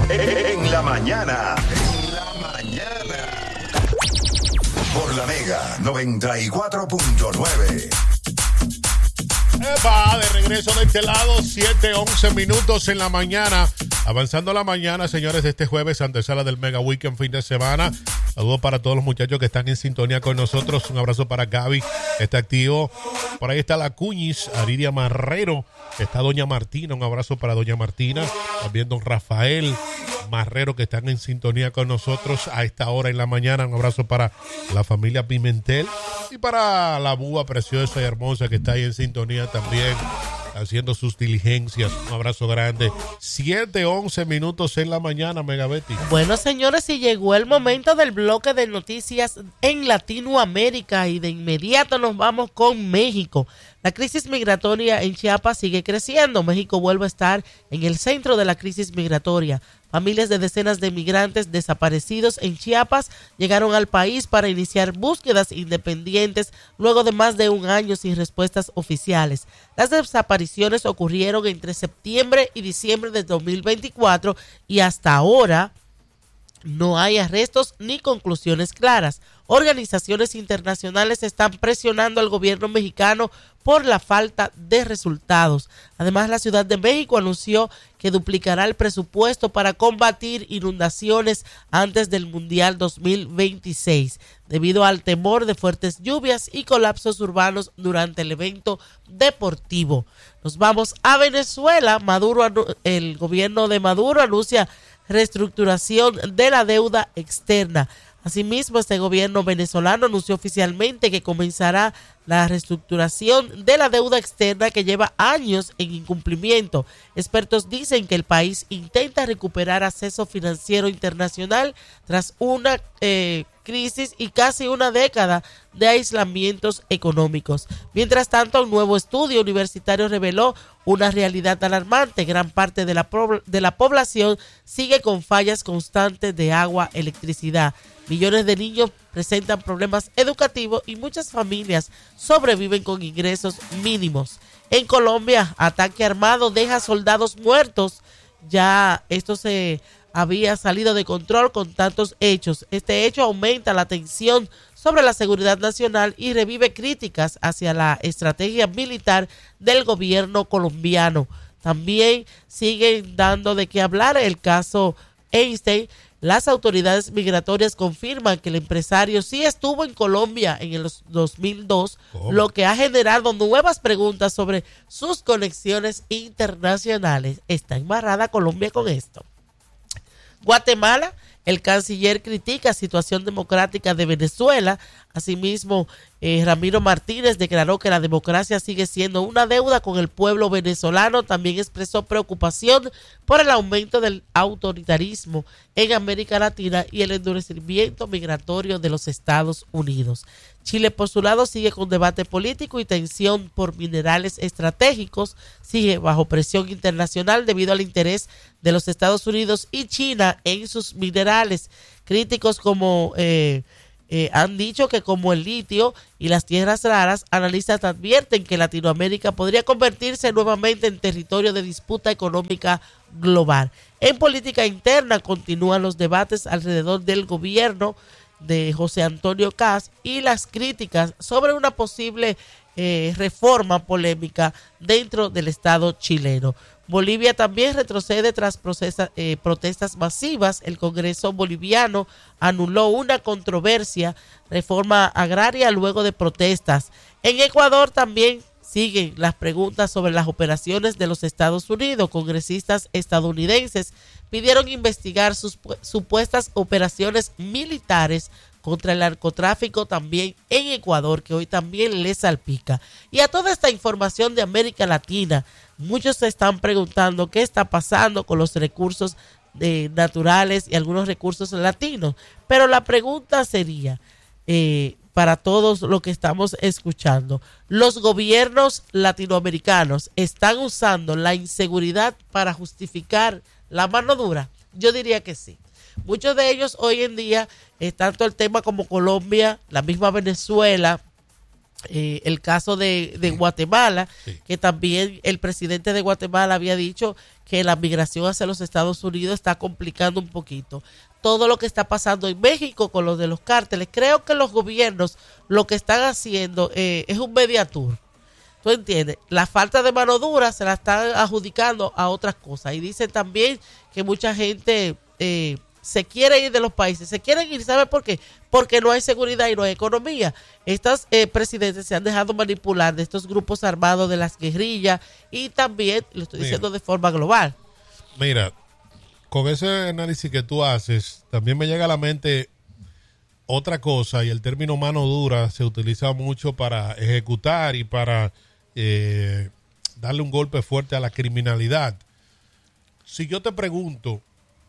En la mañana. Por la Mega 94.9. Va de regreso de este lado, 7:11 minutos en la mañana. Avanzando la mañana, señores, de este jueves, antesala del Mega Weekend, fin de semana. Saludos para todos los muchachos que están en sintonía con nosotros. Un abrazo para Gaby, que está activo. Por ahí está la Cuñiz, Aridia Marrero. Está Doña Martina, un abrazo para Doña Martina. También don Rafael Marrero, que están en sintonía con nosotros a esta hora en la mañana. Un abrazo para la familia Pimentel y para la búa preciosa y hermosa que está ahí en sintonía también, haciendo sus diligencias. Un abrazo grande. 7:11 minutos en la mañana, Megabeti. Bueno, señores, y llegó el momento del bloque de noticias en Latinoamérica y de inmediato nos vamos con México. La crisis migratoria en Chiapas sigue creciendo. México vuelve a estar en el centro de la crisis migratoria. Familias de decenas de migrantes desaparecidos en Chiapas llegaron al país para iniciar búsquedas independientes luego de más de un año sin respuestas oficiales. Las desapariciones ocurrieron entre septiembre y diciembre de 2024 y hasta ahora no hay arrestos ni conclusiones claras. Organizaciones internacionales están presionando al gobierno mexicano por la falta de resultados. Además, la Ciudad de México anunció que duplicará el presupuesto para combatir inundaciones antes del Mundial 2026, debido al temor de fuertes lluvias y colapsos urbanos durante el evento deportivo. Nos vamos a Venezuela. El gobierno de Maduro anuncia reestructuración de la deuda externa. Asimismo, este gobierno venezolano anunció oficialmente que comenzará la reestructuración de la deuda externa que lleva años en incumplimiento. Expertos dicen que el país intenta recuperar acceso financiero internacional tras una crisis y casi una década de aislamientos económicos. Mientras tanto, un nuevo estudio universitario reveló una realidad alarmante. Gran parte de la población sigue con fallas constantes de agua, electricidad. Millones de niños presentan problemas educativos y muchas familias sobreviven con ingresos mínimos. En Colombia, ataque armado deja soldados muertos. Ya esto se había salido de control con tantos hechos. Este hecho aumenta la tensión sobre la seguridad nacional y revive críticas hacia la estrategia militar del gobierno colombiano. También siguen dando de qué hablar el caso Einstein. Las autoridades migratorias confirman que el empresario sí estuvo en Colombia en el 2002, lo que ha generado nuevas preguntas sobre sus conexiones internacionales. ¿Está embarrada Colombia con esto? Guatemala, el canciller critica situación democrática de Venezuela. Asimismo, Ramiro Martínez declaró que la democracia sigue siendo una deuda con el pueblo venezolano. También expresó preocupación por el aumento del autoritarismo en América Latina y el endurecimiento migratorio de los Estados Unidos. Chile, por su lado, sigue con debate político y tensión por minerales estratégicos. Sigue bajo presión internacional debido al interés de los Estados Unidos y China en sus minerales. Críticos han dicho que como el litio y las tierras raras, analistas advierten que Latinoamérica podría convertirse nuevamente en territorio de disputa económica global. En política interna continúan los debates alrededor del gobierno de José Antonio Kast y las críticas sobre una posible reforma polémica dentro del Estado chileno. Bolivia también retrocede tras protestas masivas. El Congreso boliviano anuló una controversia reforma agraria luego de protestas. En Ecuador también siguen las preguntas sobre las operaciones de los Estados Unidos. Congresistas estadounidenses pidieron investigar sus supuestas operaciones militares contra el narcotráfico también en Ecuador, que hoy también les salpica. Y a toda esta información de América Latina, muchos se están preguntando qué está pasando con los recursos naturales y algunos recursos latinos. Pero la pregunta sería, para todos los que estamos escuchando, ¿los gobiernos latinoamericanos están usando la inseguridad para justificar la mano dura? Yo diría que sí. Muchos de ellos hoy en día, tanto el tema como Colombia, la misma Venezuela, el caso de Guatemala, que también el presidente de Guatemala había dicho que la migración hacia los Estados Unidos está complicando un poquito. Todo lo que está pasando en México con lo de los cárteles, creo que los gobiernos lo que están haciendo es un mediatur. ¿Tú entiendes? La falta de mano dura se la están adjudicando a otras cosas. Y dicen también que mucha gente se quiere ir de los países. Se quieren ir, ¿sabe por qué? Porque no hay seguridad y no hay economía. Estos presidentes se han dejado manipular de estos grupos armados de las guerrillas y también, lo estoy diciendo de forma global. Mira, con ese análisis que tú haces, también me llega a la mente otra cosa, y el término mano dura se utiliza mucho para ejecutar y para darle un golpe fuerte a la criminalidad. Si yo te pregunto,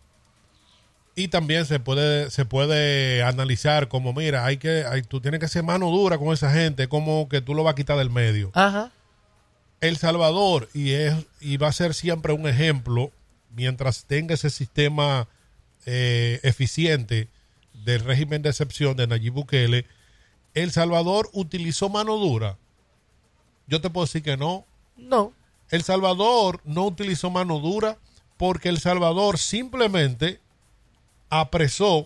y también se puede analizar como, mira, tú tienes que ser mano dura con esa gente, como que tú lo vas a quitar del medio. Ajá. El Salvador, y va a ser siempre un ejemplo, mientras tenga ese sistema eficiente del régimen de excepción de Nayib Bukele, El Salvador utilizó mano dura. Yo te puedo decir que no. No. El Salvador no utilizó mano dura porque El Salvador simplemente apresó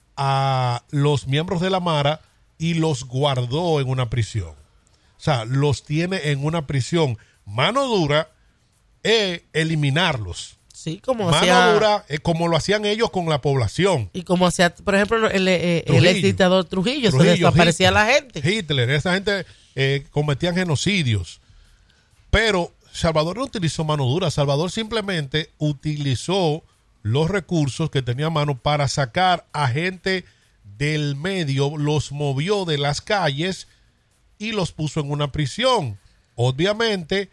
a los miembros de la Mara y los guardó en una prisión. O sea, los tiene en una prisión. Mano dura es eliminarlos. Sí, como mano dura es como lo hacían ellos con la población. Y como hacía, por ejemplo, el ex dictador Trujillo, se desaparecía la gente. Hitler, esa gente cometían genocidios. Pero Salvador no utilizó mano dura. Salvador simplemente utilizó los recursos que tenía a mano para sacar a gente del medio, los movió de las calles y los puso en una prisión. Obviamente,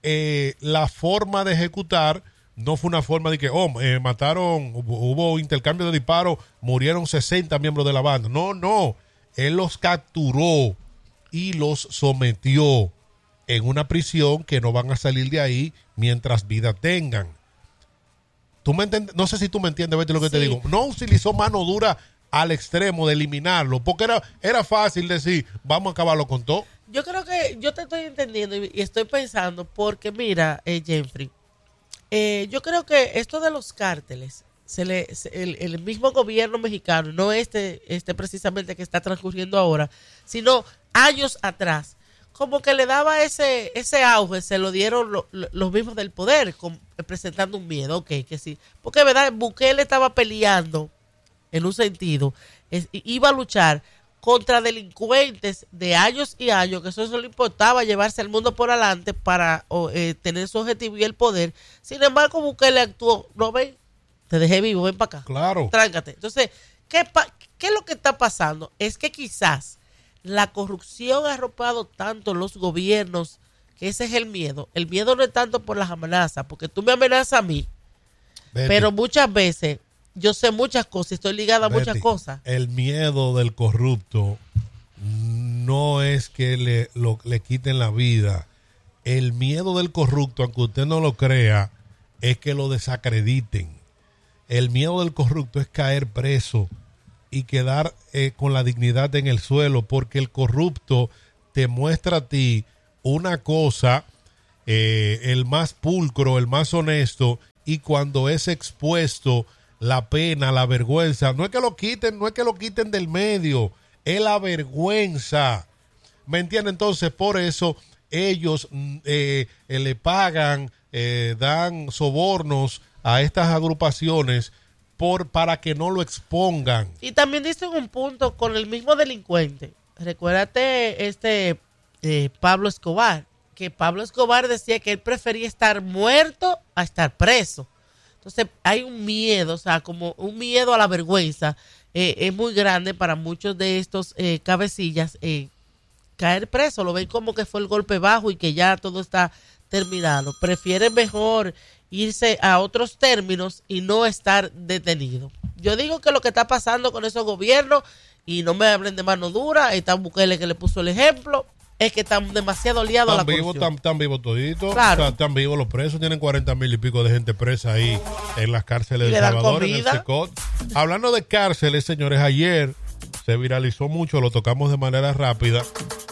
la forma de ejecutar no fue una forma de que mataron, hubo intercambio de disparos, murieron 60 miembros de la banda. No. Él los capturó y los sometió en una prisión que no van a salir de ahí mientras vida tengan. ¿Tú me entiendes? No sé si tú me entiendes, Betty, lo que te digo. No utilizó mano dura al extremo de eliminarlo, porque era fácil decir, vamos a acabarlo con todo. Yo creo que yo te estoy entendiendo y estoy pensando, porque mira, Jeffrey, yo creo que esto de los cárteles, el mismo gobierno mexicano, no este precisamente que está transcurriendo ahora, sino años atrás, como que le daba ese auge, se lo dieron los mismos del poder, presentando un miedo, okay, que sí. Porque, ¿verdad? Bukele estaba peleando, en un sentido, iba a luchar contra delincuentes de años y años, que eso le importaba llevarse al mundo por adelante para tener su objetivo y el poder. Sin embargo, Bukele actuó, no ven, te dejé vivo, ven para acá. Claro. Tráncate. Entonces, ¿qué es lo que está pasando? Es que quizás la corrupción ha arropado tanto los gobiernos que ese es el miedo. El miedo no es tanto por las amenazas, porque tú me amenazas a mí, Betty, pero muchas veces yo sé muchas cosas, estoy ligada a muchas cosas. El miedo del corrupto no es que le quiten la vida. El miedo del corrupto, aunque usted no lo crea, es que lo desacrediten. El miedo del corrupto es caer preso y quedar con la dignidad en el suelo, porque el corrupto te muestra a ti una cosa, el más pulcro, el más honesto, y cuando es expuesto la pena, la vergüenza, no es que lo quiten del medio, es la vergüenza. ¿Me entiendes? Entonces, por eso ellos le pagan, dan sobornos a estas agrupaciones para que no lo expongan. Y también dicen un punto con el mismo delincuente. Recuérdate Pablo Escobar, que Pablo Escobar decía que él prefería estar muerto a estar preso. Entonces hay un miedo, o sea, como un miedo a la vergüenza, es muy grande para muchos de estos cabecillas. Caer preso, lo ven como que fue el golpe bajo y que ya todo está terminado. Prefieren mejor irse a otros términos y no estar detenido. Yo digo que lo que está pasando con esos gobiernos, y no me hablen de mano dura, está Bukele que le puso el ejemplo, es que están demasiado liados a la corrupción. Están vivos toditos, claro. Están vivos los presos, tienen 40,000 y pico de gente presa ahí en las cárceles de El Salvador, en el Secot. Hablando de cárceles, señores, ayer se viralizó mucho, lo tocamos de manera rápida,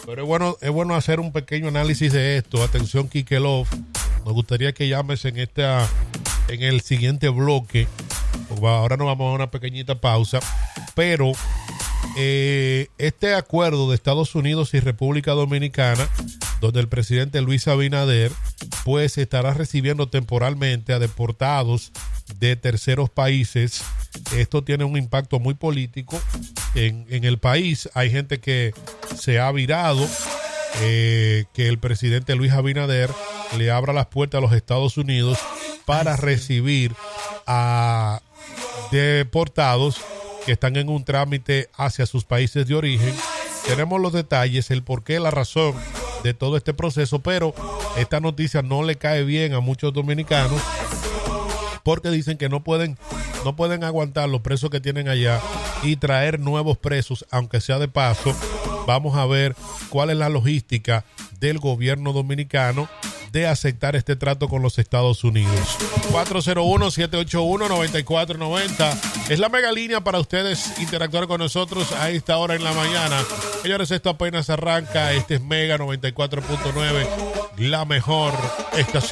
Pero es bueno hacer un pequeño análisis de esto. Atención, Kike Love. Nos gustaría que llames en el siguiente bloque. Ahora nos vamos a una pequeñita pausa. Pero este acuerdo de Estados Unidos y República Dominicana, donde el presidente Luis Abinader pues estará recibiendo temporalmente a deportados de terceros países. Esto tiene un impacto muy político en el país. Hay gente que se ha virado, que el presidente Luis Abinader le abra las puertas a los Estados Unidos para recibir a deportados que están en un trámite hacia sus países de origen. Tenemos los detalles, el porqué, la razón de todo este proceso, pero esta noticia no le cae bien a muchos dominicanos porque dicen que no pueden aguantar los presos que tienen allá y traer nuevos presos, aunque sea de paso. Vamos a ver cuál es la logística del gobierno dominicano de aceptar este trato con los Estados Unidos. 401-781-9490 es la mega línea para ustedes interactuar con nosotros a esta hora en la mañana. Señores, esto apenas arranca. Este es Mega 94.9, la mejor estación.